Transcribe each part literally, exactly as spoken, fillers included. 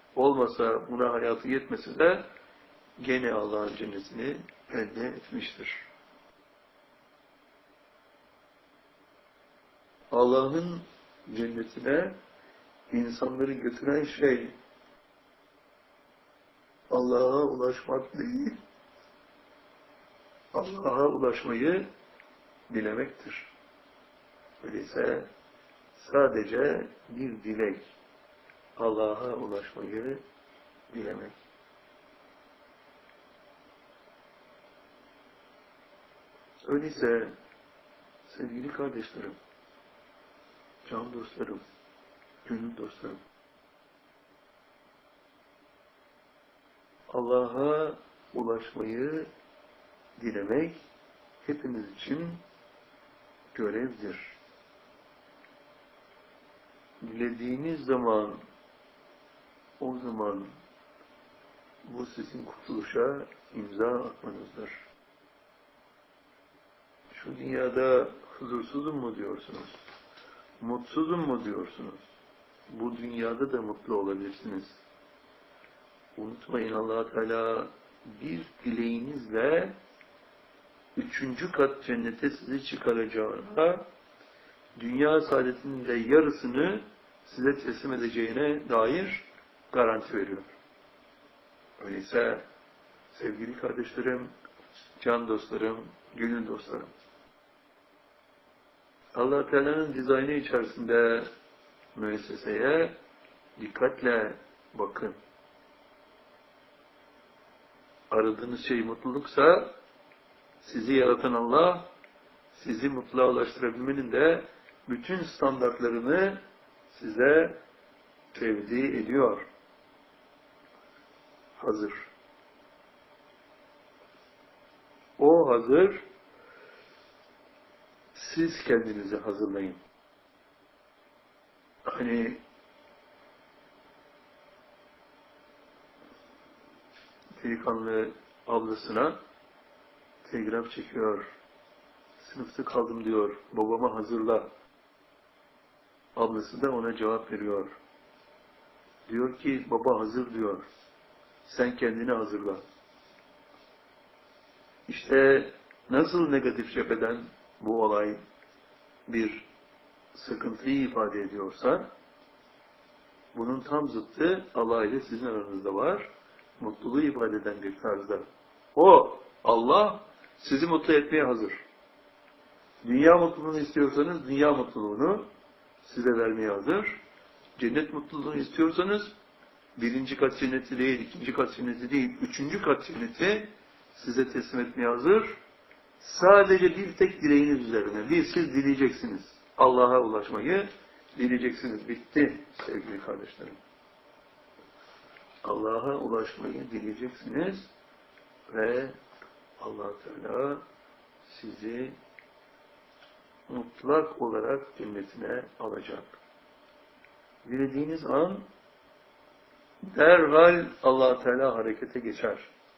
olmasa, buna hayatı yetmese de gene Allah'ın cennetini elde etmiştir. Allah'ın cennetine insanları götüren şey Allah'a ulaşmak değil, Allah'a ulaşmayı dilemektir. Öyleyse sadece bir dilek, Allah'a ulaşmayı dilemek. Öyleyse sevgili kardeşlerim, can dostlarım, gönül dostlarım, Allah'a ulaşmayı dilemek hepimiz için görevdir. Dilediğiniz zaman, o zaman bu sizin kurtuluşa imza atmanızdır. Şu dünyada huzursuzum mu diyorsunuz? Mutsuzum mu diyorsunuz? Bu dünyada da mutlu olabilirsiniz. Unutmayın, Allah Teala bir dileğinizle üçüncü kat cennete sizi çıkaracağına, dünya saadetinin de yarısını size teslim edeceğine dair garanti veriyor. Öyleyse sevgili kardeşlerim, can dostlarım, gönül dostlarım, Allah Teala'nın dizaynı içerisinde müesseseye dikkatle bakın. Aradığınız şey mutluluksa, sizi yaratan Allah, sizi mutluluğa ulaştırabilmenin de bütün standartlarını size tevdi ediyor. Hazır. O hazır, siz kendinizi hazırlayın. Hani delikanlı ablasına telgraf çekiyor. Sınıfta kaldım diyor. Babama hazırla. Ablası da ona cevap veriyor. Diyor ki baba hazır diyor. Sen kendini hazırla. İşte nasıl negatif cepheden bu olay bir sıkıntıyı ifade ediyorsa, bunun tam zıttı Allah ile sizin aranızda var. Mutluluğu ifade eden bir tarzda. O, Allah sizi mutlu etmeye hazır. Dünya mutluluğunu istiyorsanız dünya mutluluğunu size vermeye hazır. Cennet mutluluğunu istiyorsanız birinci kat cenneti değil, ikinci kat cenneti değil, üçüncü kat cenneti size teslim etmeye hazır. Sadece bir tek dileğiniz üzerine. Bir, siz dileyeceksiniz. Allah'a ulaşmayı dileyeceksiniz. Bitti sevgili kardeşlerim. Allah'a ulaşmayı dileyeceksiniz ve Allah Teala sizi mutlak olarak cennetine alacak. Dilediğiniz an derhal Allah Teala harekete geçer.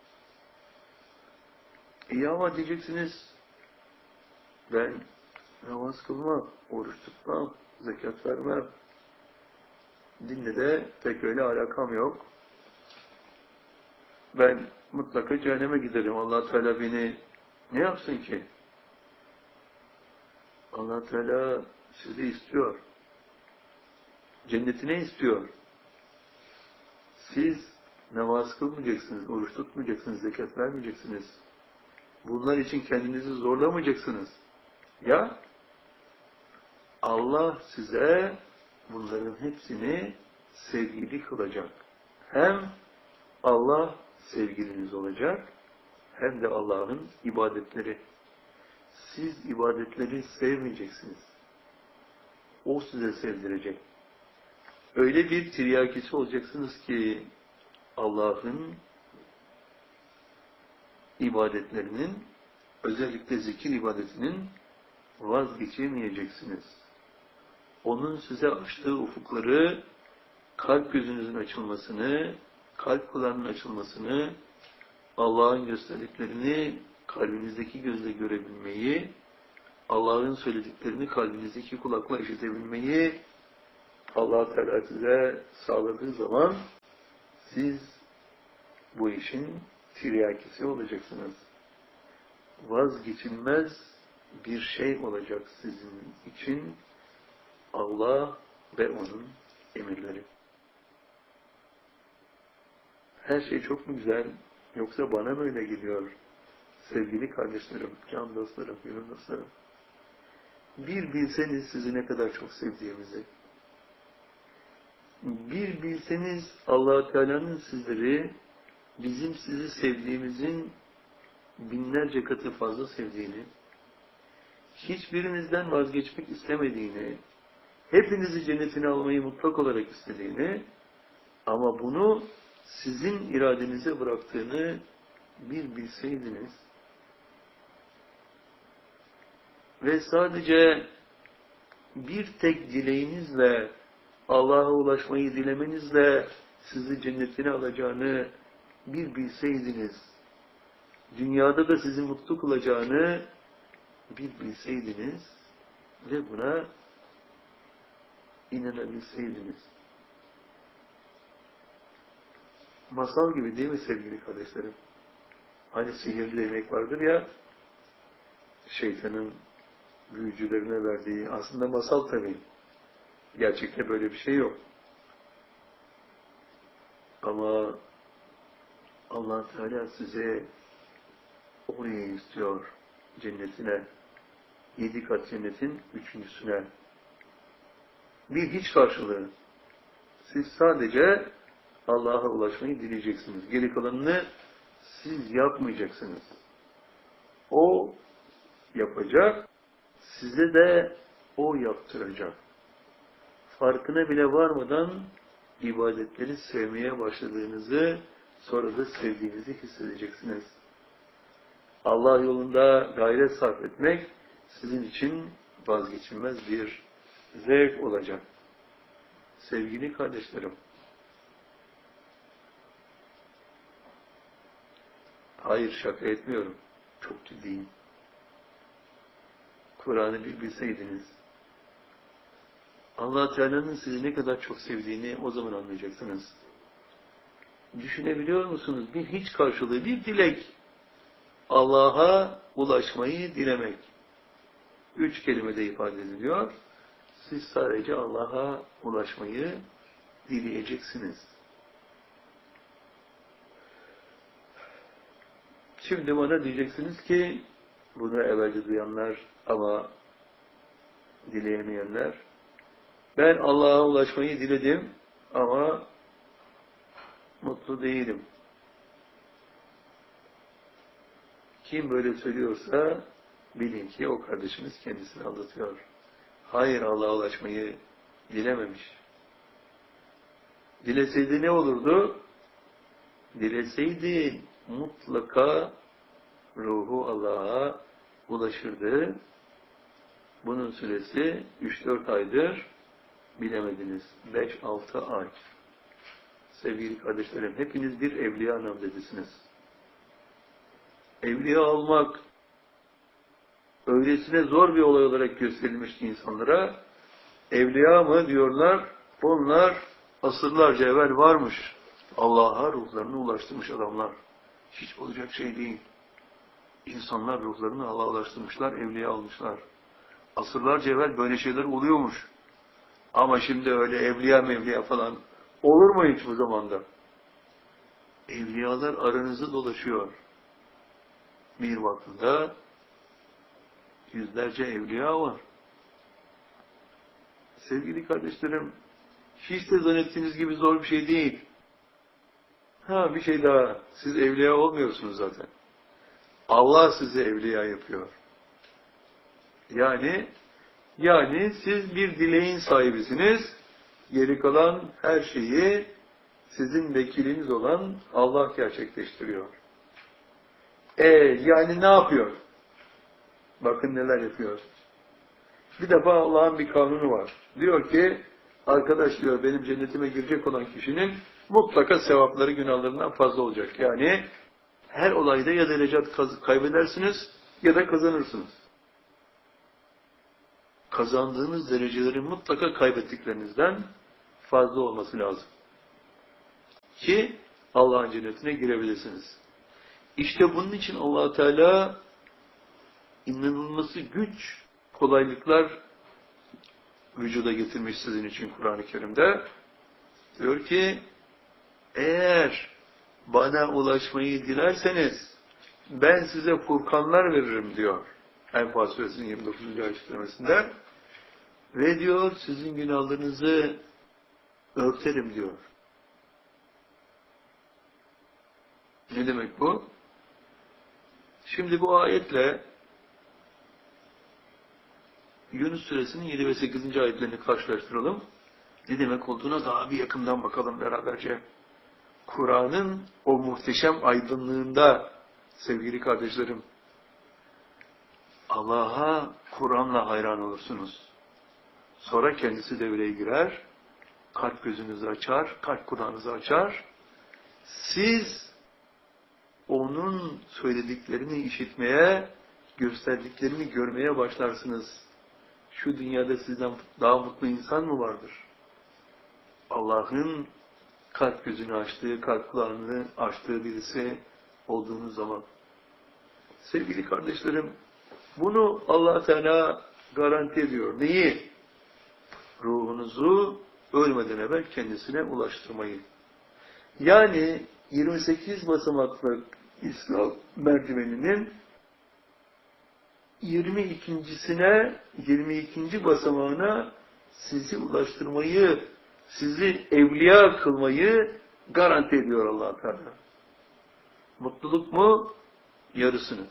İyi ama diyeceksiniz, ben namaz kılmam, oruç tutmam, zekat vermem. Dinle de pek öyle alakam yok. Ben mutlaka cehenneme giderim. Allah Teala beni ne yapsın ki? Allah Teala sizi istiyor. Cennetine istiyor. Siz namaz kılmayacaksınız, oruç tutmayacaksınız, zekat vermeyeceksiniz. Bunlar için kendinizi zorlamayacaksınız. Ya Allah size bunların hepsini sevgili kılacak. Hem Allah sevgiliniz olacak, hem de Allah'ın ibadetleri. Siz ibadetleri sevmeyeceksiniz. O size sevdirecek. Öyle bir tiryakisi olacaksınız ki Allah'ın ibadetlerinin, özellikle zikir ibadetinin vazgeçemeyeceksiniz. Onun size açtığı ufukları, kalp gözünüzün açılmasını, kalp kulağının açılmasını, Allah'ın gösterdiklerini kalbinizdeki gözle görebilmeyi, Allah'ın söylediklerini kalbinizdeki kulakla işitebilmeyi Allah Teala size sağladığı zaman siz bu işin tiryakisi olacaksınız. Vazgeçilmez bir şey olacak sizin için Allah ve onun emirleri. Her şey çok mu güzel, yoksa bana mı öyle geliyor? Sevgili kardeşlerim, can dostlarım, gönül dostlarım. Bir bilseniz sizi ne kadar çok sevdiğimizi, bir bilseniz Allah-u Teala'nın sizleri bizim sizi sevdiğimizin binlerce katı fazla sevdiğini, hiçbirinizden vazgeçmek istemediğini, hepinizi cennetine almayı mutlak olarak istediğini, ama bunu sizin iradenize bıraktığını bir bilseydiniz ve sadece bir tek dileğinizle, Allah'a ulaşmayı dilemenizle sizi cennetine alacağını bir bilseydiniz, dünyada da sizi mutlu kılacağını bir bilseydiniz ve buna inanabilseydiniz. Masal gibi değil mi sevgili kardeşlerim? Hani sihirli değnek vardır ya, şeytanın büyücülerine verdiği, aslında masal tabii. Gerçekte böyle bir şey yok. Ama Allah Teala size oraya istiyor, cennetine, yedi kat cennetin üçüncüsüne. Bir hiç karşılığı. Siz sadece Allah'a ulaşmayı dileyeceksiniz. Geri kalanını siz yapmayacaksınız. O yapacak, size de o yaptıracak. Farkına bile varmadan ibadetleri sevmeye başladığınızı, sonra da sevdiğinizi hissedeceksiniz. Allah yolunda gayret sarf etmek sizin için vazgeçilmez bir zevk olacak. Sevgili kardeşlerim, hayır şaka etmiyorum, çok ciddiyim. Kur'an'ı bir bilseydiniz, Allah Teala'nın sizi ne kadar çok sevdiğini o zaman anlayacaksınız. Düşünebiliyor musunuz? Bir hiç karşılığı, bir dilek. Allah'a ulaşmayı dilemek. Üç kelimede ifade ediliyor. Siz sadece Allah'a ulaşmayı dileyeceksiniz. Şimdi bana diyeceksiniz ki, bunu evvelce duyanlar ama dileyemeyenler, ben Allah'a ulaşmayı diledim ama mutlu değilim. Kim böyle söylüyorsa bilin ki o kardeşimiz kendisini aldatıyor. Hayır, Allah'a ulaşmayı dilememiş. Dileseydi ne olurdu? Dileseydi mutlaka ruhu Allah'a ulaşırdı. Bunun süresi üç dört aydır, bilemediniz. beş altı ay. Sevgili kardeşlerim, hepiniz bir evliya namzedisiniz. Evliya olmak öylesine zor bir olay olarak gösterilmiş ki insanlara, evliya mı diyorlar, onlar asırlarca evvel varmış. Allah'a ruhlarını ulaştırmış adamlar. Hiç olacak şey değil. İnsanlar ruhlarını Allah'a ulaştırmışlar, evliya olmuşlar. Asırlarca evvel böyle şeyler oluyormuş. Ama şimdi öyle evliya mevliya falan olur mu hiç bu zamanda? Evliyalar aranızda dolaşıyor. Bir vakıfta yüzlerce evliya var. Sevgili kardeşlerim, hiç de zannettiğiniz gibi zor bir şey değil. Ha bir şey daha, siz evliya olmuyorsunuz zaten. Allah sizi evliya yapıyor. Yani, yani siz bir dileğin sahibisiniz, geri kalan her şeyi sizin vekiliniz olan Allah gerçekleştiriyor. E yani ne yapıyor? Bakın neler yapıyor. Bir defa Allah'ın bir kanunu var. Diyor ki, arkadaş diyor, benim cennetime girecek olan kişinin mutlaka sevapları günahlarından fazla olacak. Yani her olayda ya derecat kaybedersiniz ya da kazanırsınız. Kazandığınız derecelerin mutlaka kaybettiklerinizden fazla olması lazım. ki Allah'ın cennetine girebilirsiniz. İşte bunun için Allah Teala inanılması güç, kolaylıklar vücuda getirmiş sizin için Kur'an-ı Kerim'de. Diyor ki, eğer bana ulaşmayı dilerseniz ben size furkanlar veririm diyor. Enfal Suresinin yirmi dokuzuncu ayet kerimesinde. Ve diyor sizin günahlarınızı örterim diyor. Ne demek bu? Şimdi bu ayetle Yunus Suresinin yedi ve sekizinci ayetlerini karşılaştıralım. Ne demek olduğuna daha bir yakından bakalım beraberce. Kur'an'ın o muhteşem aydınlığında sevgili kardeşlerim, Allah'a Kur'an'la hayran olursunuz. Sonra kendisi devreye girer, kalp gözünüzü açar, kalp kulağınızı açar. Siz onun söylediklerini işitmeye, gösterdiklerini görmeye başlarsınız. Şu dünyada sizden daha mutlu insan mı vardır? Allah'ın kalp gözünü açtığı, kalp kulağını açtığı birisi olduğunuz zaman. Sevgili kardeşlerim, bunu Allah Teala garanti ediyor. Neyi? Ruhunuzu ölmeden evvel kendisine ulaştırmayı. Yani yirmi sekiz basamaklı İslam merdiveninin yirmi ikincisine, yirmi ikinci basamağına sizi ulaştırmayı, sizi evliya kılmayı garanti ediyor Allah Teala. Mutluluk mu? Yarısını.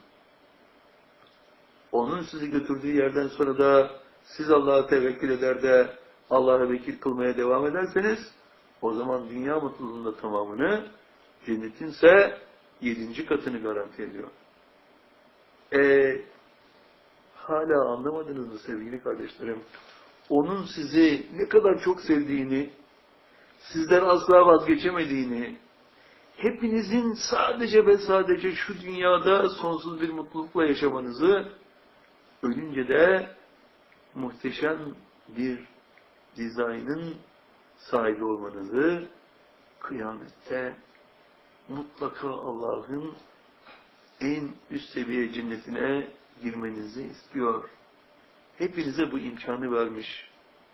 Onun sizi götürdüğü yerden sonra da siz Allah'a tevekkül eder de Allah'a vekil kılmaya devam ederseniz o zaman dünya mutluluğunun da tamamını, cennetinse yedinci katını garanti ediyor. Eee hala anlamadınız mı sevgili kardeşlerim? Onun sizi ne kadar çok sevdiğini, sizden asla vazgeçemediğini, hepinizin sadece ve sadece şu dünyada sonsuz bir mutlulukla yaşamanızı, ölünce de muhteşem bir dizaynın sahibi olmanızı, kıyamette mutlaka Allah'ın en üst seviye cennetine girmenizi istiyor. Hepinize bu imkanı vermiş.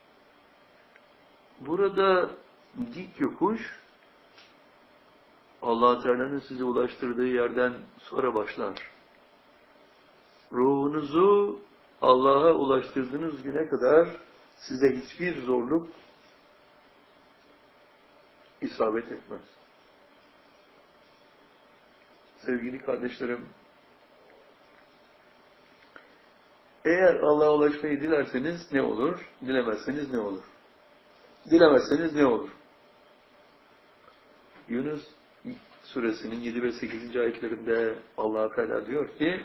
Burada dik yokuş, Allah Teala'nın size ulaştırdığı yerden sonra başlar. Ruhunuzu Allah'a ulaştırdığınız güne kadar size hiçbir zorluk isabet etmez. Sevgili kardeşlerim, eğer Allah'a ulaşmayı dilerseniz ne olur? Dilemezseniz ne olur? Dilemezseniz ne olur? Yunus Suresinin yedi ve sekizinci ayetlerinde Allah Teala diyor ki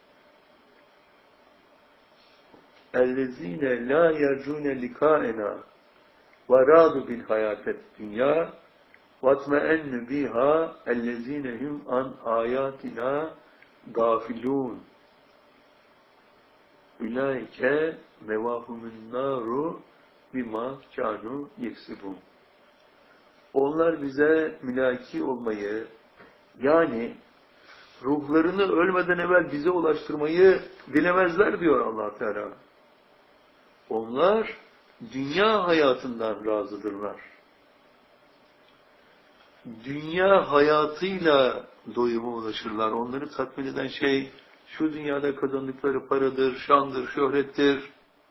اَلَّذ۪ينَ لَا يَرْجُونَ لِقَاءَنَا وَرَادُ بِالْحَيَاةِ الدُّنْيَا وَاتْمَأَنُّ بِهَا اَلَّذ۪ينَ هُمْ عَنْ آيَاتِنَا غَافِلُونَ Ülaike mevahumun naru bima kanu yeksibun. Onlar bize mülaki olmayı, yani ruhlarını ölmeden evvel bize ulaştırmayı dilemezler diyor Allah Teala. Onlar dünya hayatından razıdırlar. Dünya hayatıyla doyuma ulaşırlar. Onları tatmin eden şey şu dünyada kazandıkları paradır, şandır, şöhrettir.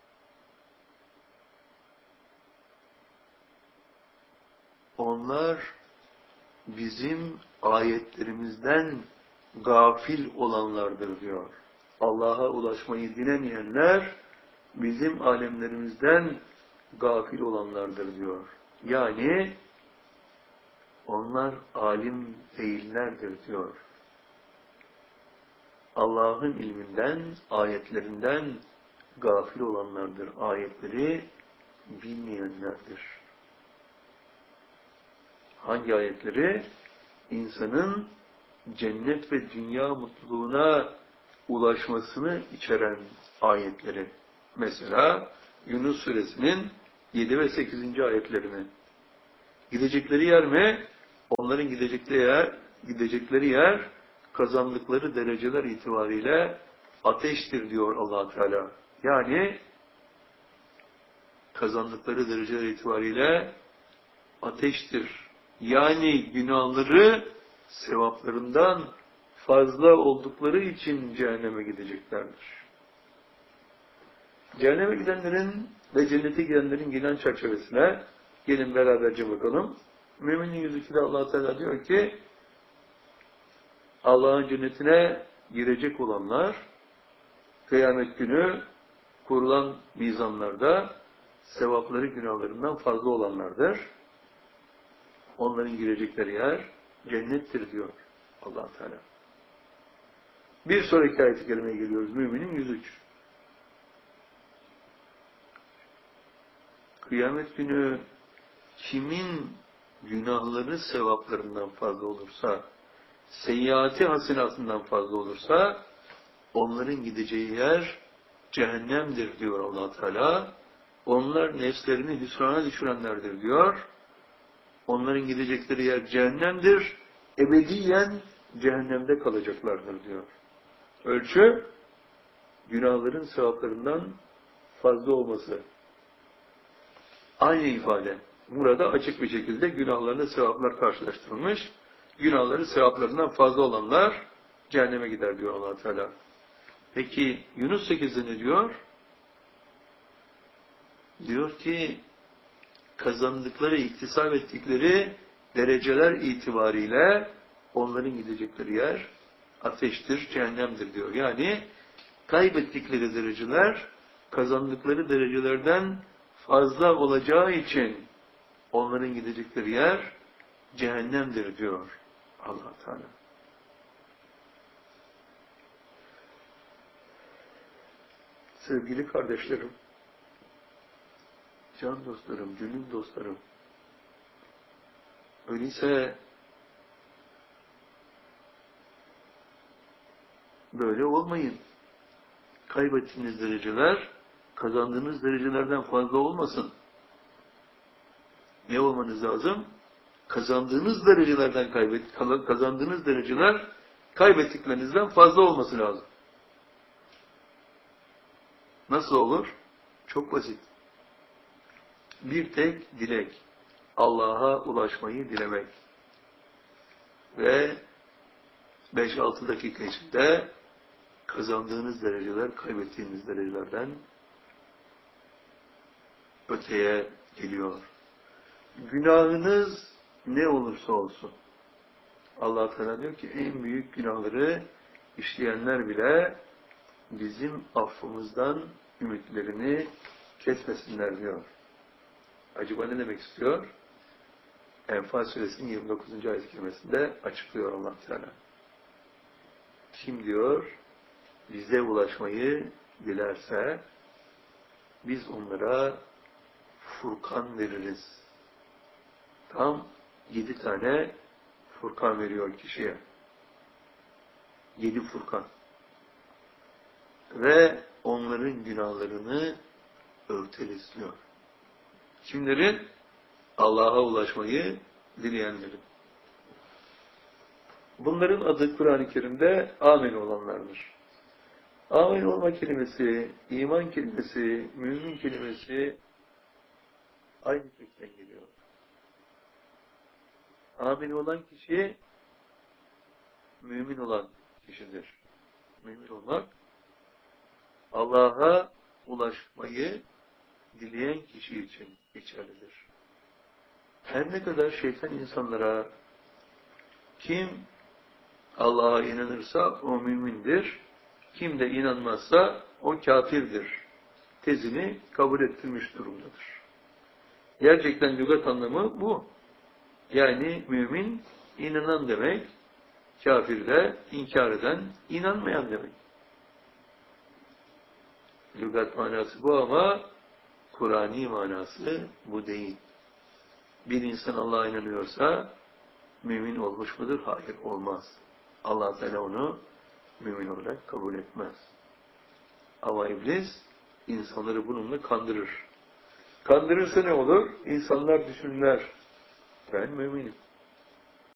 Onlar bizim ayetlerimizden gafil olanlardır diyor. Allah'a ulaşmayı dilemeyenler bizim alemlerimizden gafil olanlardır diyor. Yani onlar alim değillerdir diyor. Allah'ın ilminden, ayetlerinden gafil olanlardır. Ayetleri bilmeyenlerdir. Hangi ayetleri? İnsanın cennet ve dünya mutluluğuna ulaşmasını içeren ayetleri. Mesela Yunus Suresinin yedi ve sekizinci ayetlerini. Gidecekleri yer mi? onların gidecekleri yer, gidecekleri yer kazandıkları dereceler itibariyle ateştir diyor Allah Teala. Yani kazandıkları dereceler itibariyle ateştir. Yani günahları sevaplarından fazla oldukları için cehenneme gideceklerdir. Cehenneme gidenlerin ve cennete gidenlerin genel çerçevesine gelin beraberce bakalım. Müminin yüz ikide Allah Teala diyor ki Allah'ın cennetine girecek olanlar kıyamet günü kurulan mizanlarda sevapları günahlarından fazla olanlardır. Onların girecekleri yer cennettir diyor Allah Teala. Bir sonraki ayet-i kerimeye geliyoruz. Müminin yüz üç. Kıyamet günü kimin günahları sevaplarından fazla olursa, seyyiati hasenatından fazla olursa, onların gideceği yer cehennemdir diyor Allah Teala. Onlar nefslerini hüsrana düşürenlerdir diyor. Onların gidecekleri yer cehennemdir. Ebediyen cehennemde kalacaklardır diyor. Ölçü, günahların sevaplarından fazla olması. Aynı ifade. Burada açık bir şekilde günahlarla sevaplar karşılaştırılmış. Günahları sevaplarından fazla olanlar cehenneme gider diyor Allah Teala. Peki Yunus sekizde ne diyor? Diyor ki kazandıkları, iktisap ettikleri dereceler itibariyle onların gidecekleri yer ateştir, cehennemdir diyor. Yani kaybettikleri dereceler kazandıkları derecelerden fazla olacağı için onların gidecekleri yer cehennemdir diyor Allah Teala. Sevgili kardeşlerim, can dostlarım, gönül dostlarım, öyleyse böyle olmayın. Kaybettiğiniz dereceler kazandığınız derecelerden fazla olmasın. Ne olmanız lazım? Kazandığınız derecelerden kaybet, kazandığınız dereceler kaybettiklerinizden fazla olması lazım. Nasıl olur? Çok basit. Bir tek dilek. Allah'a ulaşmayı dilemek. Ve beş altı dakika içinde kazandığınız dereceler kaybettiğiniz derecelerden öteye geliyor. Günahınız ne olursa olsun. Allah Teala diyor ki en büyük günahları işleyenler bile bizim affımızdan ümitlerini kesmesinler diyor. Acaba ne demek istiyor? Enfal suresinin yirmi dokuzuncu ayet-i kerimesinde açıklıyor Allah Teala. Kim diyor bize ulaşmayı dilerse biz onlara Furkan veririz. Tam yedi tane Furkan veriyor kişiye. Yedi Furkan. Ve onların günahlarını örteriz diyor. Kimlerin? Allah'a ulaşmayı dileyenlerin. Bunların adı Kur'an-ı Kerim'de amin olanlardır. Amin olma kelimesi, iman kelimesi, mümin kelimesi aynı kökten geliyor. Amin olan kişi mümin olan kişidir. Mümin olmak Allah'a ulaşmayı dileyen kişi için geçerlidir. Her ne kadar şeytan insanlara kim Allah'a inanırsa o mümindir, kim de inanmazsa o kafirdir tezini kabul ettirmiş durumdadır. Gerçekten lügat anlamı bu. Yani mümin inanan demek, kafir de inkar eden, inanmayan demek. Lügat manası bu ama Kur'ani manası bu değil. Bir insan Allah'a inanıyorsa mümin olmuş mudur? Hayır, olmaz. Allah Teala onu mümin olarak kabul etmez. Ama iblis insanları bununla kandırır. Kandırırsa ne olur? İnsanlar düşünürler. Ben müminim.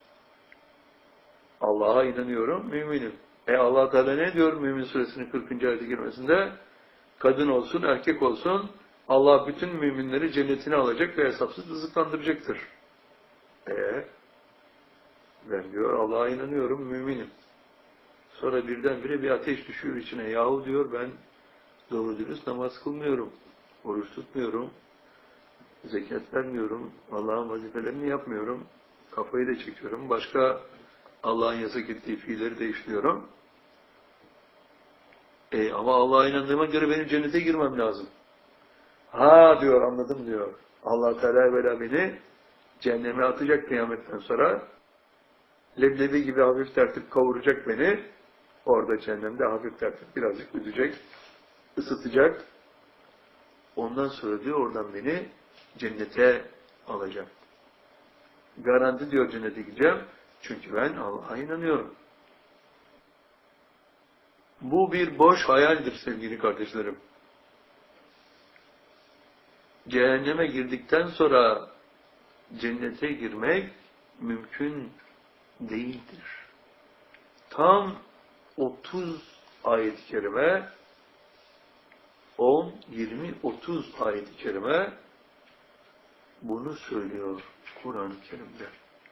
Allah'a inanıyorum, müminim. E Allah Teala ne diyor Mümin Suresinin kırkıncı ayeti girmesinde? Kadın olsun, erkek olsun, Allah bütün müminleri cennetine alacak ve hesapsız rızıklandıracaktır. E ben diyor Allah'a inanıyorum, müminim. Sonra birdenbire bir ateş düşüyor içine. Yahu diyor ben doğru dürüst namaz kılmıyorum, oruç tutmuyorum, zekat vermiyorum, Allah'ın vazifelerini yapmıyorum, kafayı da çekiyorum, başka Allah'ın yasak ettiği fiilleri de işliyorum. E, ama Allah'a inandığıma göre benim cennete girmem lazım. Ha diyor, anladım diyor. Allah Teala böyle beni cehenneme atacak kıyametten sonra. Leblebi gibi hafif tertip kavuracak beni. Orada cehennemde hafif tertip birazcık üzecek, ısıtacak. Ondan sonra diyor oradan beni cennete alacak. Garanti diyor cennete gideceğim. Çünkü ben Allah'a inanıyorum. Bu bir boş hayaldir sevgili kardeşlerim. Cehenneme girdikten sonra cennete girmek mümkün değildir. Tam otuz ayet-i kerime, on, yirmi, otuz ayet-i kerime bunu söylüyor Kur'an-ı Kerim'de.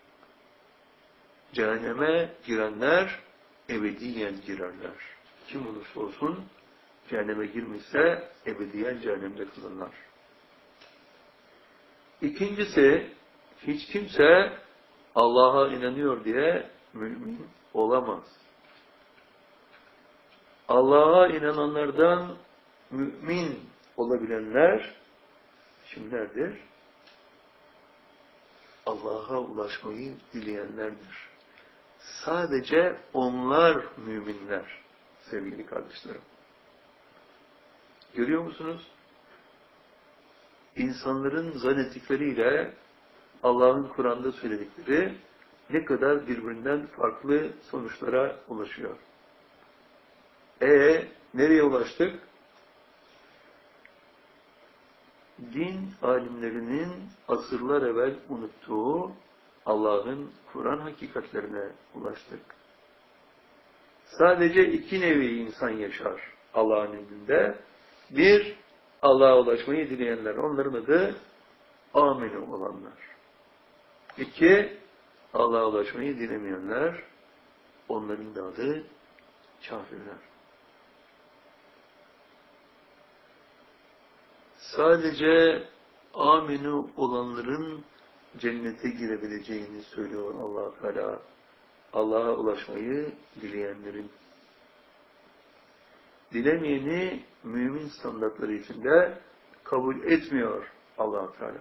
Cehenneme girenler ebediyen girerler. Kim olursa olsun cehenneme girmişse ebediyen cehennemde kalırlar. İkincisi, hiç kimse Allah'a inanıyor diye mümin olamaz. Allah'a inananlardan mümin olabilenler kimlerdir? Allah'a ulaşmayı dileyenlerdir. Sadece onlar müminler sevgili kardeşlerim. Görüyor musunuz? İnsanların zannettikleriyle Allah'ın Kur'an'da söyledikleri ne kadar birbirinden farklı sonuçlara ulaşıyor. E nereye ulaştık? Din alimlerinin asırlar evvel unuttuğu Allah'ın Kur'an hakikatlerine ulaştık. Sadece iki nevi insan yaşar Allah'ın indinde. Bir, Allah'a ulaşmayı dileyenler. Onların adı ameli olanlar. İki, Allah'a ulaşmayı dilemeyenler. Onların da adı kafirler. Sadece aminu olanların cennete girebileceğini söylüyor Allah Teala. Allah'a ulaşmayı dileyenlerin. Dilemeyeni mümin standartları içinde kabul etmiyor Allah Teala.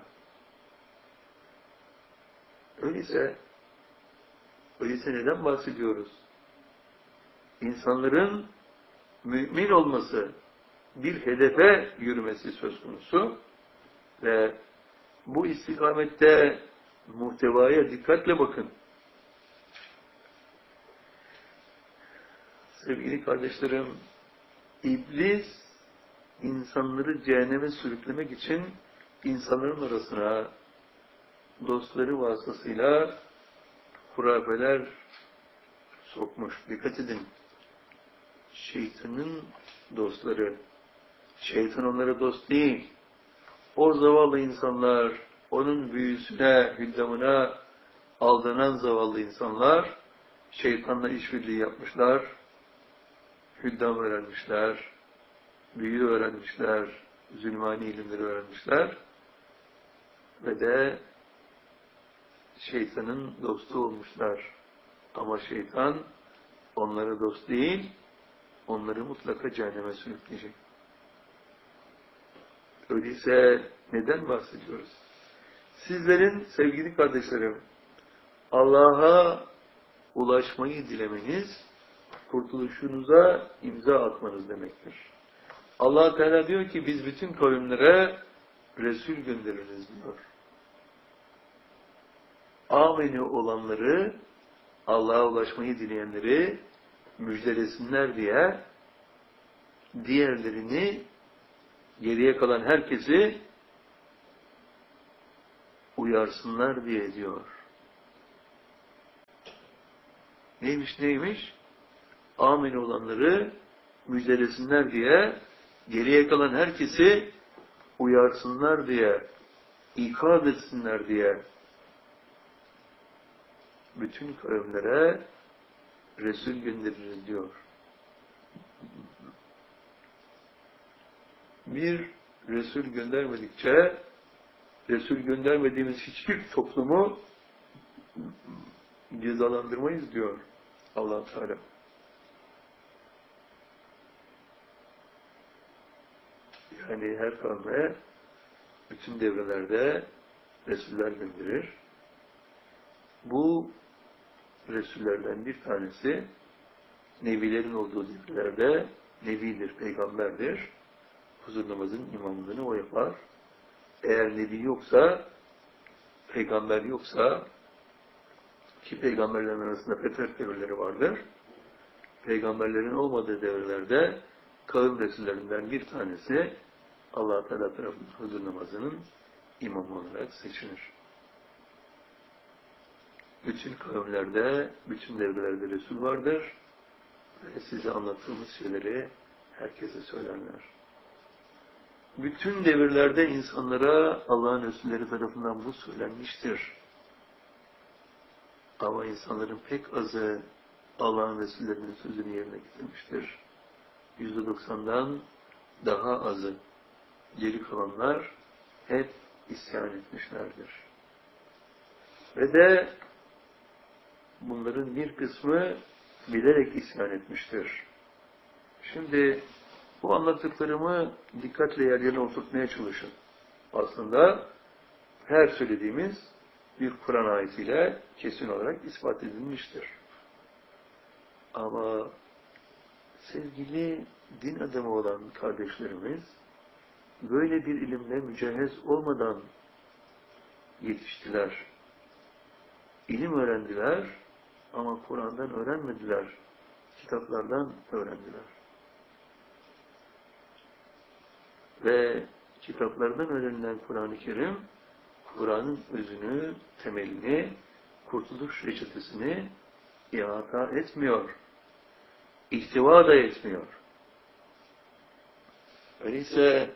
Öyleyse, öyleyse neden bahsediyoruz? İnsanların mümin olması, bir hedefe yürümesi söz konusu ve bu istikamette muhtevaya dikkatle bakın. Sevgili kardeşlerim, İblis insanları cehenneme sürüklemek için insanların arasına dostları vasıtasıyla hurafeler sokmuş. Dikkat edin. Şeytanın dostları. Şeytan onlara dost değil. O zavallı insanlar, onun büyüsüne, hüddamına aldanan zavallı insanlar şeytanla işbirliği yapmışlar. Hüddam öğrenmişler, büyü öğrenmişler, zulmani ilimleri öğrenmişler ve de şeytanın dostu olmuşlar. Ama şeytan onlara dost değil, onları mutlaka cehenneme sürükleyecek. Öyleyse neden bahsediyoruz? Sizlerin sevgili kardeşlerim, Allah'a ulaşmayı dilemeniz, kurtuluşunuza imza atmanız demektir. Allah Teala diyor ki biz bütün kavimlere Resul göndeririz diyor. Ameni olanları, Allah'a ulaşmayı dileyenleri müjdelesinler diye diğerlerini, geriye kalan herkesi uyarsınlar diye diyor. Neymiş neymiş? Amin olanları müjdelesinler diye, geriye kalan herkesi uyarsınlar diye, ikaz etsinler diye bütün kavimlere Resul göndeririz diyor. Bir Resul göndermedikçe, Resul göndermediğimiz hiçbir toplumu cezalandırmayız diyor Allah Teala. Yani her kavme bütün devrelerde Resuller gönderir. Bu Resullerden bir tanesi Nebilerin olduğu devrelerde Nebidir, Peygamberdir. Huzur namazının imamlığını o yapar. Eğer Nebi yoksa, Peygamber yoksa, ki peygamberlerin arasında fetret devirleri vardır. Peygamberlerin olmadığı devirlerde kavim Resullerinden bir tanesi Allah-u Teala tarafından huzur namazının imamı olarak seçilir. Bütün kavimlerde, bütün devirlerde Resul vardır ve size anlattığımız şeyleri herkese söylerler. Bütün devirlerde insanlara Allah'ın Resulleri tarafından bu söylenmiştir. Ama insanların pek azı Allah'ın Resullerinin sözünü yerine getirmiştir. yüzde doksandan daha azı, geri kalanlar hep isyan etmişlerdir. Ve de bunların bir kısmı bilerek isyan etmiştir. Şimdi bu anlattıklarımı dikkatle yerlerine oturtmaya çalışın. Aslında her söylediğimiz bir Kur'an ayetiyle kesin olarak ispat edilmiştir. Ama sevgili din adamı olan kardeşlerimiz böyle bir ilimle mücehhez olmadan yetiştiler. İlim öğrendiler ama Kur'an'dan öğrenmediler. Kitaplardan öğrendiler. Ve kitaplardan öğrenilen Kur'an-ı Kerim, Kur'an'ın özünü, temelini, kurtuluş reçetesini ihata etmiyor. İhtiva da etmiyor. Öyleyse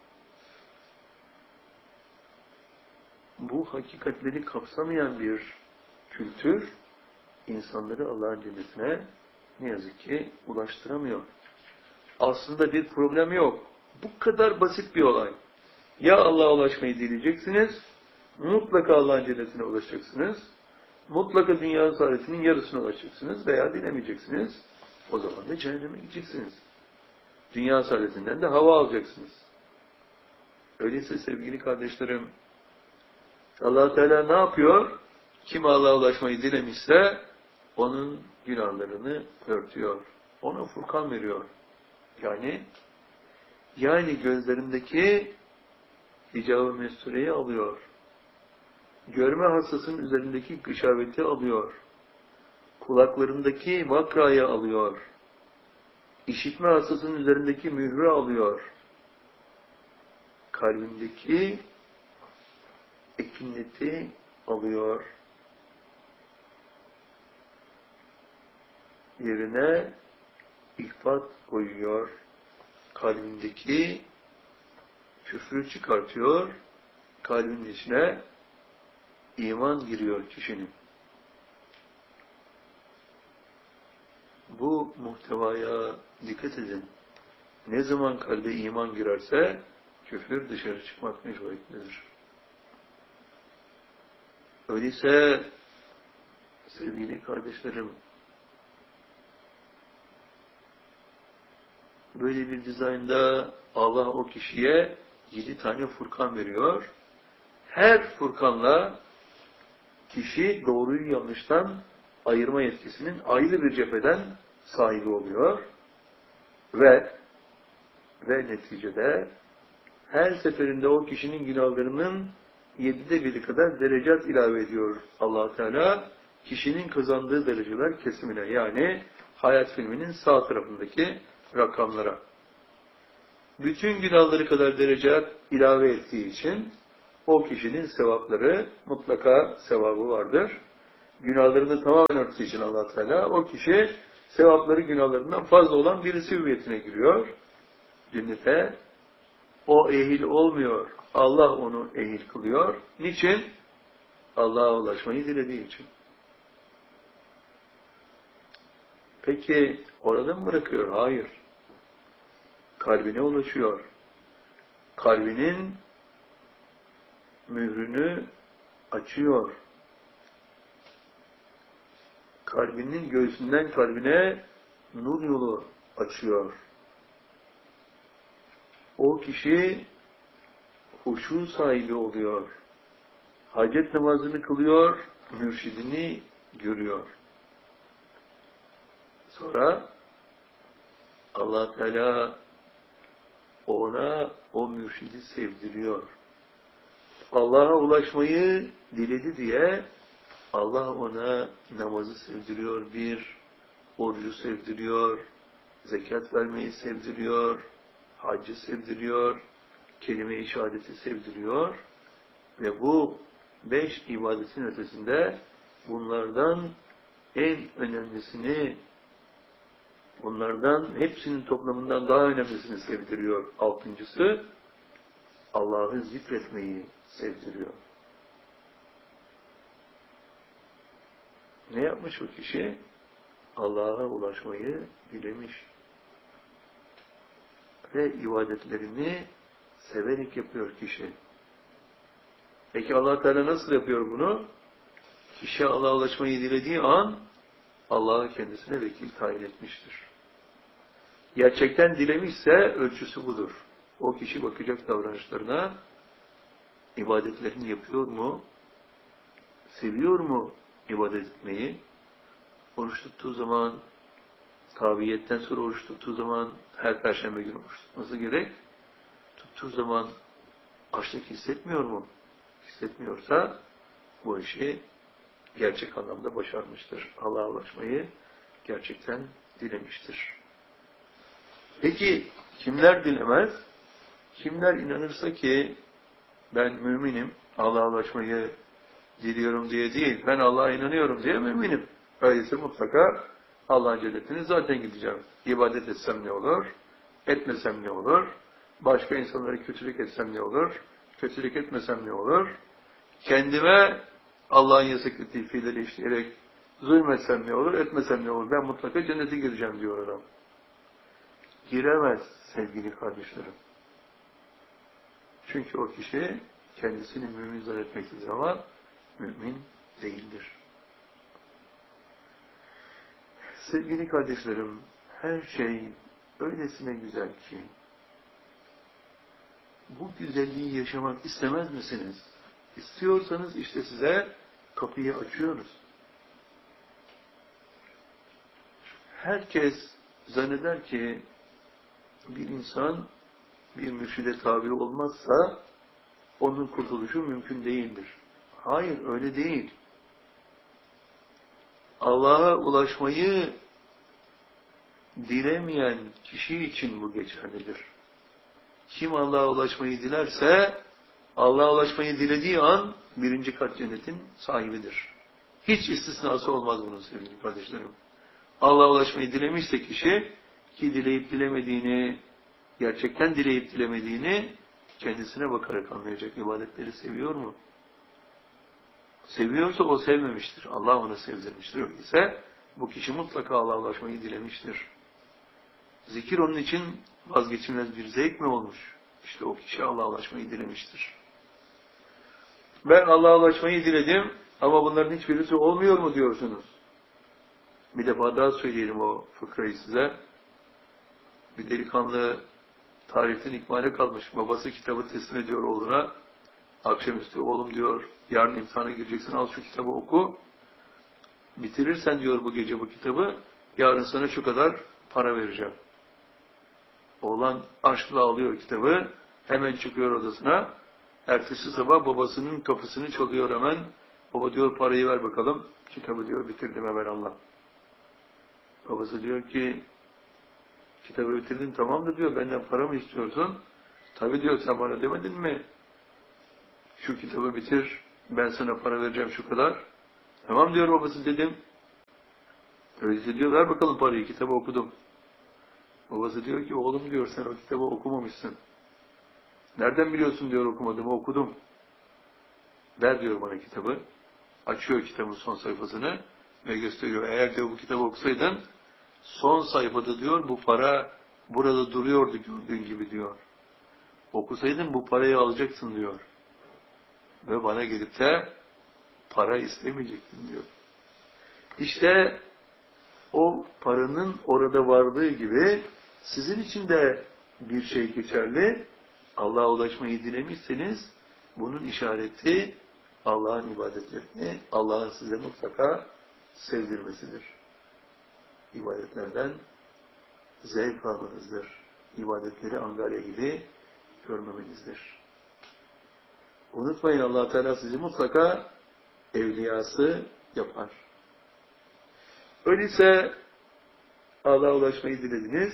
bu hakikatleri kapsamayan bir kültür, insanları Allah'ın cennetine ne yazık ki ulaştıramıyor. Aslında bir problem yok. Bu kadar basit bir olay. Ya Allah'a ulaşmayı dileyeceksiniz, mutlaka Allah'ın cennetine ulaşacaksınız, mutlaka dünya saadetinin yarısına ulaşacaksınız veya dilemeyeceksiniz. O zaman da cehenneme gideceksiniz. Dünya saadetinden de hava alacaksınız. Öyleyse sevgili kardeşlerim, Allah Teala ne yapıyor? Kim Allah'a ulaşmayı dilemişse onun günahlarını örtüyor. Ona Furkan veriyor. Yani yani gözlerindeki hicab-ı mestureyi alıyor. Görme hastasının üzerindeki gışaveti alıyor. Kulaklarındaki vakrayı alıyor. İşitme hastasının üzerindeki mührü alıyor. Kalbindeki ekinleti alıyor. Yerine ihfat koyuyor. Kalbindeki küfrü çıkartıyor. Kalbin içine iman giriyor kişinin. Bu muhtevaya dikkat edin. Ne zaman kalbe iman girerse küfür dışarı çıkmak mecburiyetindedir. Öyleyse sevgili kardeşlerim, böyle bir dizaynda Allah o kişiye yedi tane Furkan veriyor. Her Furkanla kişi doğruyu yanlıştan ayırma yetkisinin ayrı bir cepheden sahibi oluyor. Ve ve neticede her seferinde o kişinin günahlarının yedide biri kadar derecat ilave ediyor Allah Teala. Kişinin kazandığı dereceler kesimine, yani hayat filminin sağ tarafındaki rakamlara. Bütün günahları kadar derecat ilave ettiği için o kişinin sevapları, mutlaka sevabı vardır. günahlarını tamamen örtüsü için Allah Teala, o kişi sevapları günahlarından fazla olan birisi hüviyetine giriyor. Cennete o ehil olmuyor. Allah onu ehil kılıyor. Niçin? Allah'a ulaşmayı dilediği için. Peki orada mı bırakıyor? Hayır. Kalbine ulaşıyor. Kalbinin mührünü açıyor. Kalbinin göğsünden kalbine nur yolu açıyor. O kişi huşu sahibi oluyor. Hacet namazını kılıyor, mürşidini görüyor. Sonra Allah Teala ona o mürşidi sevdiriyor. Allah'a ulaşmayı diledi diye Allah ona namazı sevdiriyor, bir, orucu sevdiriyor, zekat vermeyi sevdiriyor, haccı sevdiriyor, kelime-i şehadeti sevdiriyor ve bu beş ibadetin ötesinde bunlardan en önemlisini, bunlardan hepsinin toplamından daha önemlisini sevdiriyor. Altıncısı, Allah'ı zikretmeyi sevdiriyor. Ne yapmış o kişi? Allah'a ulaşmayı dilemiş. Ve ibadetlerini severek yapıyor kişi. Peki Allah Teala nasıl yapıyor bunu? Kişi Allah'a ulaşmayı dilediği an Allah'ı kendisine vekil tayin etmiştir. Gerçekten dilemişse ölçüsü budur. O kişi bakacak davranışlarına, ibadetlerini yapıyor mu? Seviyor mu ibadet etmeyi? Oruç tuttuğu zaman, tabiyetten sonra oruç tuttuğu zaman her perşembe günü oruç tutması gerek. Tuttuğu zaman açlık hissetmiyor mu? Hissetmiyorsa bu işi gerçek anlamda başarmıştır. Allah'a ulaşmayı gerçekten dilemiştir. Peki kimler dilemez? Kimler inanırsa ki ben müminim, Allah'a ulaşmayı diliyorum diye değil, ben Allah'a inanıyorum diye müminim. Öyleyse mutlaka Allah'ın cennetine zaten gideceğim. İbadet etsem ne olur? Etmesem ne olur? Başka insanlara kötülük etsem ne olur? Kötülük etmesem ne olur? Kendime Allah'ın yasak ettiği fiilleri işleyerek zulmetsem ne olur? Etmesem ne olur? Ben mutlaka cennete gireceğim diyor adam. Giremez sevgili kardeşlerim. Çünkü o kişi kendisini mümin zannetmektedir ama mümin değildir. Sevgili kardeşlerim, her şey öylesine güzel ki, bu güzelliği yaşamak istemez misiniz? İstiyorsanız işte size kapıyı açıyoruz. Herkes zanneder ki bir insan bir mürşide tabi olmazsa onun kurtuluşu mümkün değildir. Hayır, öyle değil. Allah'a ulaşmayı dilemeyen kişi için bu geçerlidir. Kim Allah'a ulaşmayı dilerse, Allah'a ulaşmayı dilediği an birinci kat cennetin sahibidir. Hiç istisnası olmaz bunun sevgili kardeşlerim. Allah'a ulaşmayı dilemişse kişi, ki dileyip dilemediğini, gerçekten dileyip dilemediğini kendisine bakarak anlayacak. İbadetleri seviyor mu? Seviyorsa o sevmemiştir. Allah onu sevdirmiştir. Öyleyse bu kişi mutlaka Allah'a ulaşmayı dilemiştir. Zikir onun için vazgeçilmez bir zevk mi olmuş? İşte o kişi Allah'a ulaşmayı dilemiştir. Ben Allah'a ulaşmayı diledim ama bunların hiçbirisi olmuyor mu diyorsunuz? Bir defa daha söyleyelim o fıkrayı size. Bir delikanlı tarihten ikmale kalmış. Babası kitabı teslim ediyor oğluna. Akşamüstü oğlum diyor, yarın imtihana gireceksin, al şu kitabı oku. Bitirirsen diyor bu gece bu kitabı, yarın sana şu kadar para vereceğim. Oğlan aşkla alıyor kitabı, hemen çıkıyor odasına. Ertesi sabah babasının kapısını çalıyor hemen. Baba diyor parayı ver bakalım. Kitabı diyor bitirdim evvelallah. Babası diyor ki kitabı bitirdin tamam da diyor benden para mı istiyorsun? Tabii diyor sen bana demedin mi? Şu kitabı bitir, ben sana para vereceğim şu kadar. Tamam diyor babası, dedim. Öyleyse diyor, ver bakalım parayı, kitabı okudum. Babası diyor ki, oğlum diyor, sen o kitabı okumamışsın. Nereden biliyorsun diyor, okumadığımı, okudum. Ver diyor bana kitabı. Açıyor kitabın son sayfasını ve gösteriyor. Eğer diyor bu kitabı okusaydın, son sayfada diyor, bu para burada duruyordu gördüğün gibi diyor. Okusaydın bu parayı alacaksın diyor. Ve bana gelip de para istemeyecektin diyor. İşte o paranın orada vardığı gibi sizin için de bir şey geçerli. Allah'a ulaşmayı dilemişseniz bunun işareti Allah'ın ibadetlerini Allah'ın size mutlaka sevdirmesidir. İbadetlerden zevk almanızdır. İbadetleri angarya gibi görmemenizdir. Unutmayın, Allah Teala sizi mutlaka evliyası yapar. Öyleyse Allah'a ulaşmayı dilediniz.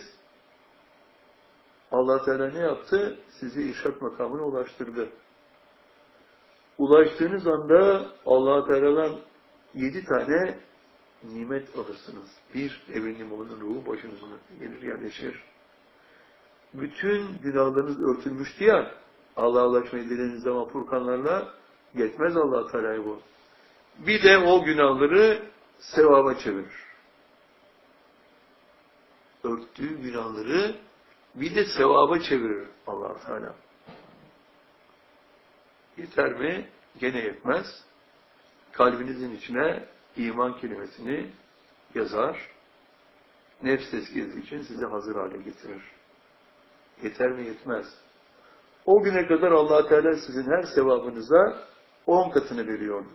Allah Teala ne yaptı? Sizi irşad makamına ulaştırdı. Ulaştığınız anda Allah Teala'dan yedi tane nimet alırsınız. Bir, evrenin imanın ruhu başınıza gelir, yerleşir. Bütün günahlarınız örtülmüştü ya, Allah'a ulaşmayı dilediğiniz zaman Furkanlarla geçmez Allah Teala'yı bu. Bir de o günahları sevaba çevirir. Örttüğü günahları bir de sevaba çevirir Allah Teala. Yeter mi? Gene yetmez. Kalbinizin içine iman kelimesini yazar. Nefs tezkiyesi için sizi hazır hale getirir. Yeter mi? Yetmez. O güne kadar Allah Teala sizin her sevabınıza on katını veriyordu.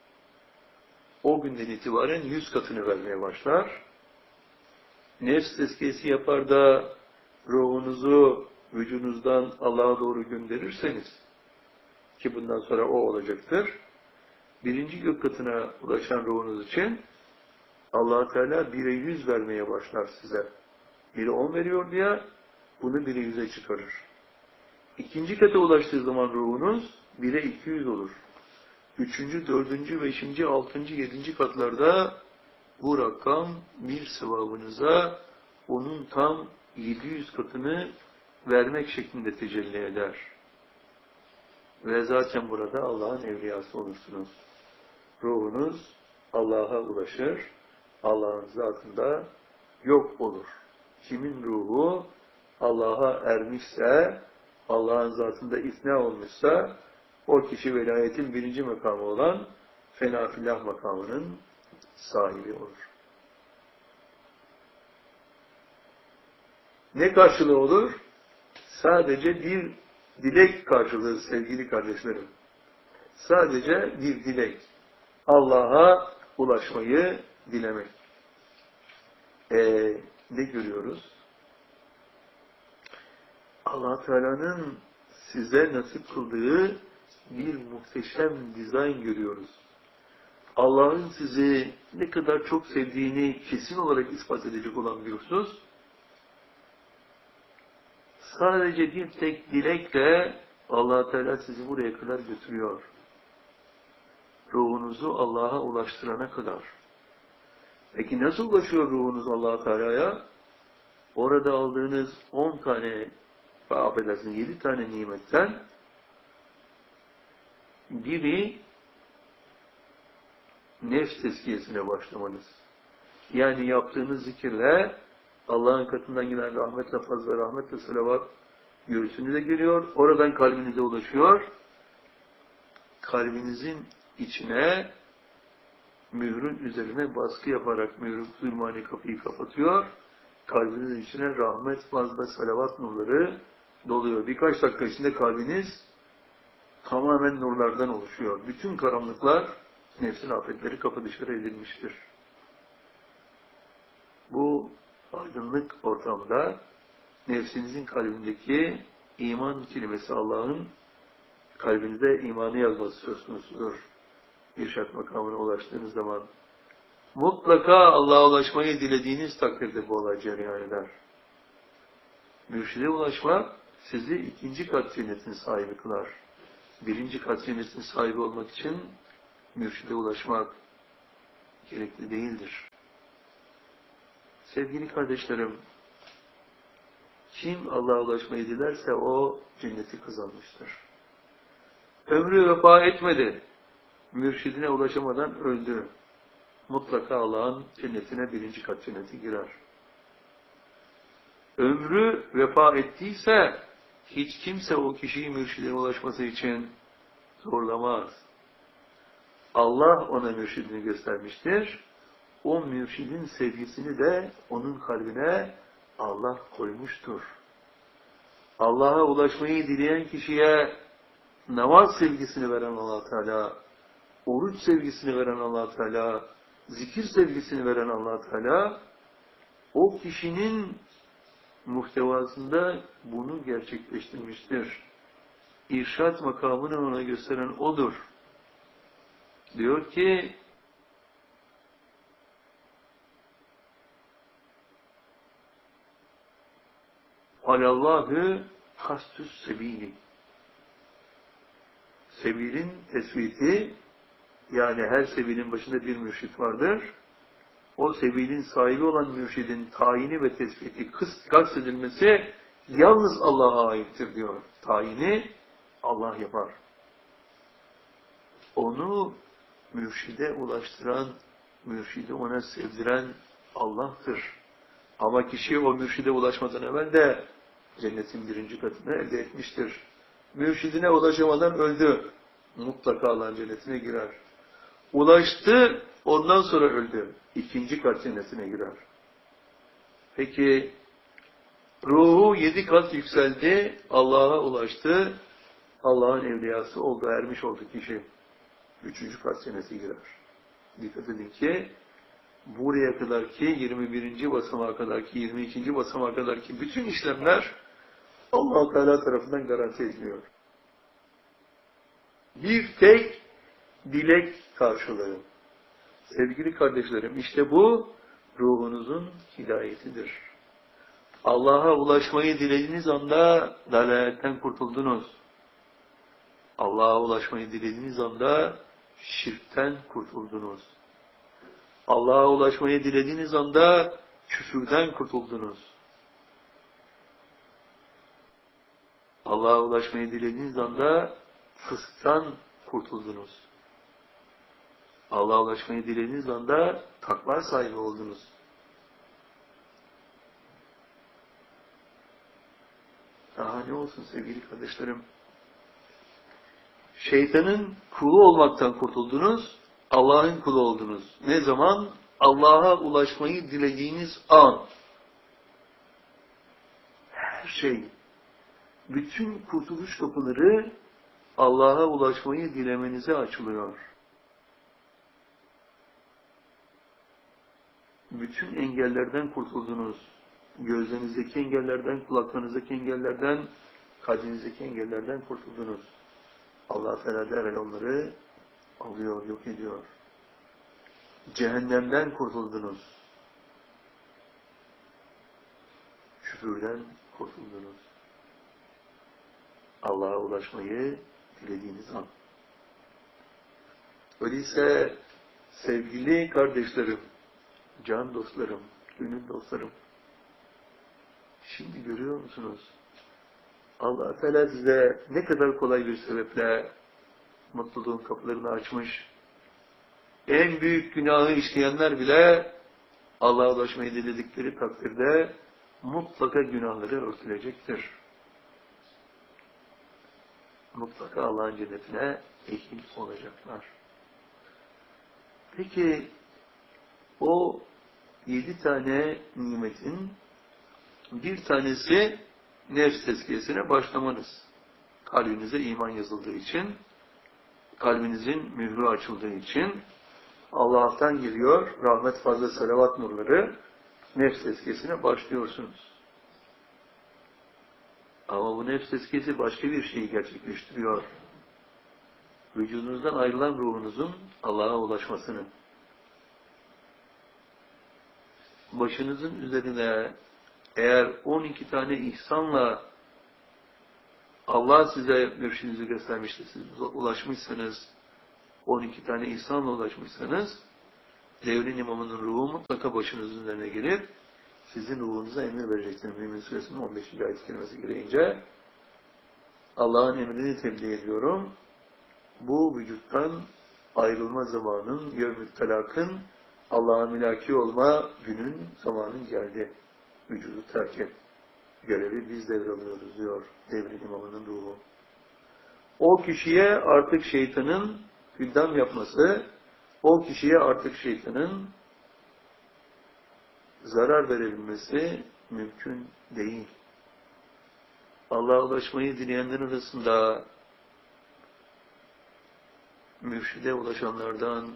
O günden itibaren yüz katını vermeye başlar. Nefs tezkiyesi yapar da ruhunuzu vücudunuzdan Allah'a doğru gönderirseniz, ki bundan sonra o olacaktır, birinci gök katına ulaşan ruhunuz için Allah Teala bire yüz vermeye başlar size. Biri on veriyor diye bunu bire yüze çıkarır. İkinci kata ulaştığı zaman ruhunuz bire iki yüz olur. Üçüncü, dördüncü, beşinci, altıncı, yedinci katlarda bu rakam bir sevabınıza onun tam yedi yüz katını vermek şeklinde tecelli eder. Ve zaten burada Allah'ın evliyası olursunuz. Ruhunuz Allah'a ulaşır, Allah'ın zatında yok olur. Kimin ruhu Allah'a ermişse, Allah'ın zatında ikna olmuşsa, o kişi velayetin birinci makamı olan fenafillah makamının sahibi olur. Ne karşılığı olur? Sadece bir dilek karşılığı sevgili kardeşlerim. Sadece bir dilek. Allah'a ulaşmayı dilemek. Ee, ne görüyoruz? Allah Teala'nın size nasip kıldığı bir muhteşem dizayn görüyoruz. Allah'ın sizi ne kadar çok sevdiğini kesin olarak ispat edecek olan bir husus, sadece bir tek dilekle Allah Teala sizi buraya kadar götürüyor. Ruhunuzu Allah'a ulaştırana kadar. Peki nasıl ulaşıyor ruhunuz Allah Teala'ya? Orada aldığınız on tane, affedersiniz yedi tane nimetten biri nefs tezkiyesine başlamanız. Yani yaptığınız zikirle Allah'ın katından gelen rahmetle fazla, rahmetle salavat göğsünüze geliyor. Oradan kalbinize ulaşıyor. Kalbinizin içine mührün üzerine baskı yaparak mührün zulmani kapıyı kapatıyor. Kalbinizin içine rahmet, fazla, salavat nurları doluyor. Birkaç dakika içinde kalbiniz tamamen nurlardan oluşuyor. Bütün karanlıklar, nefsin afetleri kapı dışarı edilmiştir. Bu aydınlık ortamda nefsinizin kalbindeki iman kelimesi Allah'ın kalbinize imanı yazması söz konusudur. İrşad makamına ulaştığınız zaman mutlaka Allah'a ulaşmayı dilediğiniz takdirde bu olay cereyan eder. Mürşide ulaşmak sizi ikinci kat cennetin sahibi kılar. Birinci kat cennetin sahibi olmak için mürşide ulaşmak, gerekli değildir. Sevgili kardeşlerim, kim Allah'a ulaşmayı dilerse o cenneti kazanmıştır. Ömrü vefa etmedi, mürşidine ulaşamadan öldü. Mutlaka Allah'ın cennetine, birinci kat cennete girer. Ömrü vefa ettiyse, hiç kimse o kişiyi mürşidine ulaşması için zorlamaz. Allah ona mürşidini göstermiştir. O mürşidin sevgisini de onun kalbine Allah koymuştur. Allah'a ulaşmayı dileyen kişiye namaz sevgisini veren Allah Teala, oruç sevgisini veren Allah Teala, zikir sevgisini veren Allah Teala, o kişinin muhtevasında bunu gerçekleştirmiştir. İrşad makamını ona gösteren odur. Diyor ki, Alallahü kastüs sebili. Sebilin tespiti, yani her sebilin başında bir mürşit vardır. O sebilin sahibi olan mürşidin tayini ve tespiti, kastedilmesi yalnız Allah'a aittir diyor. Tayini Allah yapar. Onu mürşide ulaştıran, mürşidi ona sevdiren Allah'tır. Ama kişi o mürşide ulaşmadan evvel de cennetin birinci katını elde etmiştir. Mürşidine ulaşamadan öldü. Mutlaka Allah'ın cennetine girer. Ulaştı, ondan sonra öldü. İkinci kat cennetine girer. Peki, ruhu yedi kat yükseldi, Allah'a ulaştı, Allah'ın evliyası oldu, ermiş oldu kişi. Üçüncü kat cennete girer. Dikkat edin ki, buraya kadar ki, yirmi birinci basamağa kadar ki, yirmi ikinci basamağa kadar ki bütün işlemler Allah-u Teala tarafından garanti ediliyor. Bir tek dilek karşılığı. Sevgili kardeşlerim, işte bu ruhunuzun hidayetidir. Allah'a ulaşmayı dilediğiniz anda dalaletten kurtuldunuz. Allah'a ulaşmayı dilediğiniz anda şirkten kurtuldunuz. Allah'a ulaşmayı dilediğiniz anda küfürden kurtuldunuz. Allah'a ulaşmayı dilediğiniz anda fısktan kurtuldunuz. Allah'a ulaşmayı dilediğiniz anda takva sahibi oldunuz. Daha ne olsun sevgili kardeşlerim? Şeytanın kulu olmaktan kurtuldunuz, Allah'ın kulu oldunuz. Ne zaman? Allah'a ulaşmayı dilediğiniz an. Her şey, bütün kurtuluş kapıları Allah'a ulaşmayı dilemenize açılıyor. Bütün engellerden kurtuldunuz. Gözlerinizdeki engellerden, kulaklarınızdaki engellerden, kalbinizdeki engellerden kurtuldunuz. Allah Teala derhal onları alıyor, yok ediyor. Cehennemden kurtuldunuz. Küfürden kurtuldunuz. Allah'a ulaşmayı dilediğiniz an. Öyleyse sevgili kardeşlerim, can dostlarım, gönül dostlarım, şimdi görüyor musunuz? Allah Teala size ne kadar kolay bir sebeple mutluluğun kapılarını açmış. En büyük günahı işleyenler bile Allah'a ulaşmayı diledikleri takdirde mutlaka günahları örtülecektir. Mutlaka Allah'ın cennetine ehil olacaklar. Peki o yedi tane nimetin bir tanesi nefs tezkiyesine başlamanız. Kalbinize iman yazıldığı için, kalbinizin mührü açıldığı için Allah'tan geliyor rahmet fazla salavat nurları, nefs tezkiyesine başlıyorsunuz. Ama bu nefs tezkiyesi başka bir şeyi gerçekleştiriyor. Vücudunuzdan ayrılan ruhunuzun Allah'a ulaşmasını. Başınızın üzerine eğer on iki tane ihsanla Allah size mürşidinizi göstermişti, siz ulaşmışsanız, on iki tane ihsanla ulaşmışsanız, devrin imamının ruhu mutlaka başınızın üzerine gelip sizin ruhunuza emir verecektir. Mümin Suresinin on beşinci ayet kelimesi gereğince Allah'ın emrini tebliğ ediyorum. Bu vücuttan ayrılma zamanın, yevmü telakın, Allah'a mülaki olma günün zamanın geldi. Vücudu terk et. Görevi biz devralıyoruz diyor devrin imamının ruhu. O kişiye artık şeytanın hüddam yapması, o kişiye artık şeytanın zarar verebilmesi mümkün değil. Allah'a ulaşmayı dileyenler arasında mürşide ulaşanlardan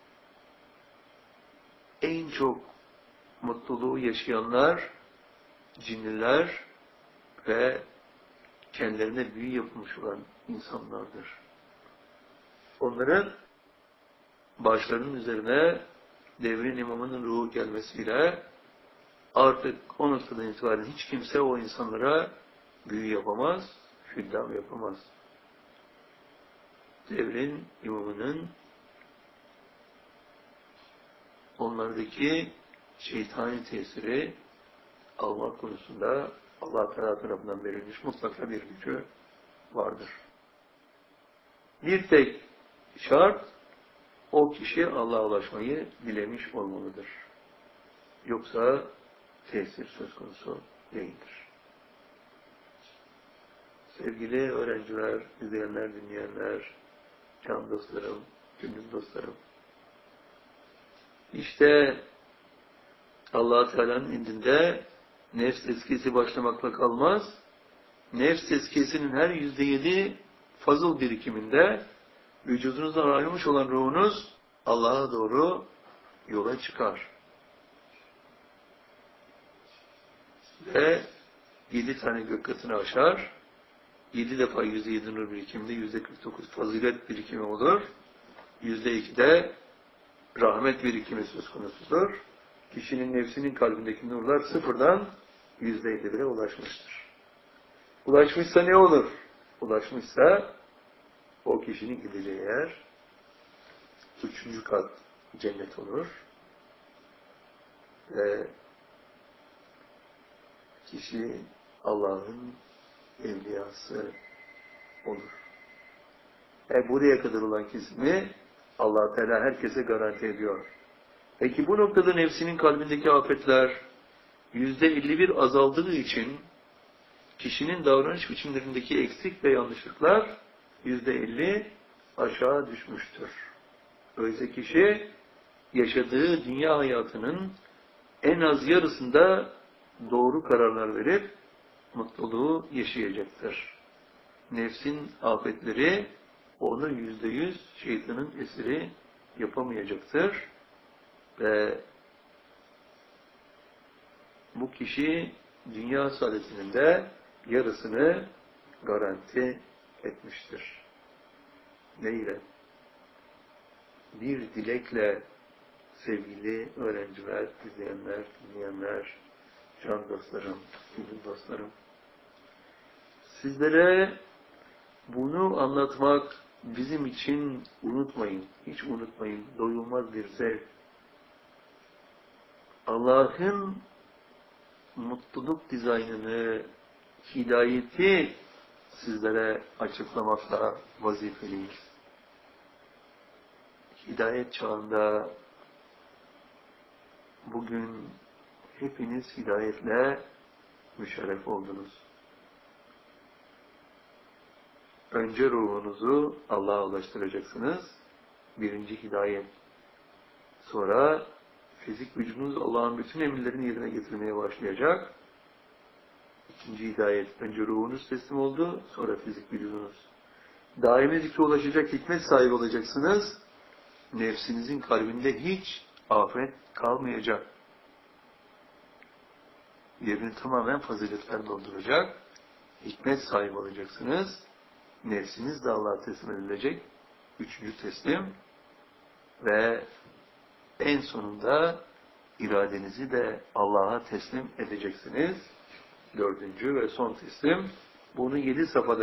en çok mutluluğu yaşayanlar cinliler ve kendilerine büyü yapılmış olan insanlardır. Onların başlarının üzerine devrin imamının ruhu gelmesiyle artık o noktadan itibaren hiç kimse o insanlara büyü yapamaz, hüddam yapamaz. Devrin imamının onlardaki şeytani tesiri alma konusunda Allah Teala tarafından verilmiş mutlaka bir gücü vardır. Bir tek şart, o kişi Allah'a ulaşmayı dilemiş olmalıdır. Yoksa tesir söz konusu değildir. Sevgili öğrenciler, izleyenler, dinleyenler, can dostlarım, gönül dostlarım. İşte Allah Teala'nın indinde nefs tezkiyesi başlamakla kalmaz. Nefs tezkiyesinin her yüzde yedi fazıl birikiminde vücudunuzdan ayrılmış olan ruhunuz Allah'a doğru yola çıkar. Ve yedi tane gök katını aşar. Yedi defa yüzde yedi nur birikiminde yüzde kırk dokuz fazilet birikimi olur. Yüzde iki de rahmet birikimi söz konusudur. Kişinin nefsinin kalbindeki nurlar sıfırdan yüzde elli bire ulaşmıştır. Ulaşmışsa ne olur? Ulaşmışsa o kişinin gideceği yer üçüncü kat cennet olur. Ve kişi Allah'ın evliyası olur. E buraya kadar olan kesimi Allah Teala herkese garanti ediyor. Peki bu noktada nefsinin kalbindeki afetler yüzde elli bir azaldığı için kişinin davranış biçimlerindeki eksik ve yanlışlıklar yüzde elli aşağı düşmüştür. Öyleyse kişi yaşadığı dünya hayatının en az yarısında doğru kararlar verip mutluluğu yaşayacaktır. Nefsin afetleri onu yüzde yüz şeytanın esiri yapamayacaktır. Ve bu kişi dünya saadetinin de yarısını garanti etmiştir. Neyle? Bir dilekle sevgili öğrenciler, izleyenler, dinleyenler, can dostlarım, gönül dostlarım. Sizlere bunu anlatmak bizim için unutmayın, hiç unutmayın, doyulmaz bir zevk. Allah'ın mutluluk dizaynını, hidayeti sizlere açıklamakla vazifeliyiz. Hidayet çağında bugün hepiniz hidayetle müşerref oldunuz. Önce ruhunuzu Allah'a ulaştıracaksınız. Birinci hidayet. Sonra fizik vücudunuz Allah'ın bütün emirlerini yerine getirmeye başlayacak. İkinci hidayet. Önce ruhunuz teslim oldu, sonra fizik vücudunuz. Daimi zikre ulaşacak, hikmet sahibi olacaksınız. Nefsinizin kalbinde hiç afet kalmayacak. Yerini tamamen faziletler dolduracak. Hikmet sahibi olacaksınız. Nefsiniz de Allah'a teslim edilecek. Üçüncü teslim. Ve en sonunda iradenizi de Allah'a teslim edeceksiniz. Dördüncü ve son teslim. Bunu yedi safhada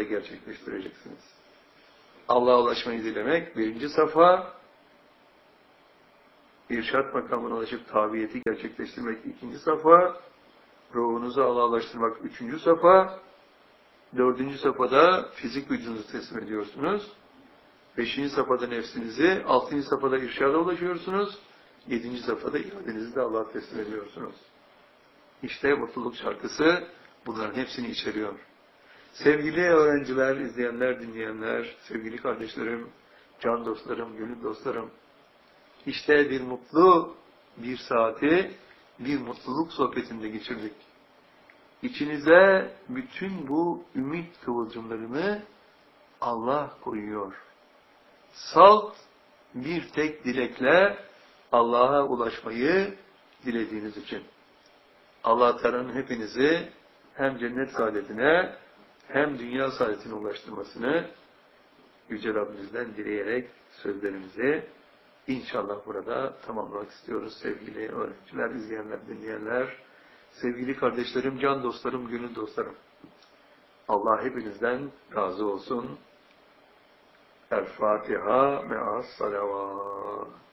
gerçekleştireceksiniz. Allah'a ulaşmayı dilemek birinci safha. irşat makamına ulaşıp tabiyeti gerçekleştirmek ikinci safa, ruhunuzu Allah'laştırmak üçüncü safa, dördüncü safhada fizik vücudunuzu teslim ediyorsunuz. Beşinci safhada nefsinizi, altıncı safhada irşada ulaşıyorsunuz. Yedinci safhada iradenizi de Allah'a teslim ediyorsunuz. İşte mutluluk şarkısı bunların hepsini içeriyor. Sevgili öğrenciler, izleyenler, dinleyenler, sevgili kardeşlerim, can dostlarım, gönül dostlarım, işte bir mutlu bir saati bir mutluluk sohbetinde geçirdik. İçinize bütün bu ümit kıvılcımlarını Allah koyuyor. Salt bir tek dilekle Allah'a ulaşmayı dilediğiniz için. Allah Teala'nın hepinizi hem cennet saadetine hem dünya saadetine ulaştırmasını Yüce Rabbimizden dileyerek sözlerimizi İnşallah burada tamamlamak istiyoruz sevgili öğrenciler, izleyenler, dinleyenler, sevgili kardeşlerim, can dostlarım, gönül dostlarım. Allah hepinizden razı olsun. El Fatiha me'as salavat.